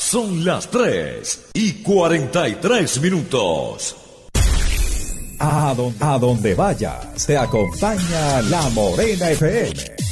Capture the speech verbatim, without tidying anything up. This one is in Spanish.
Son las tres y cuarenta y tres minutos. A donde, a donde vayas, te acompaña La Morena F M.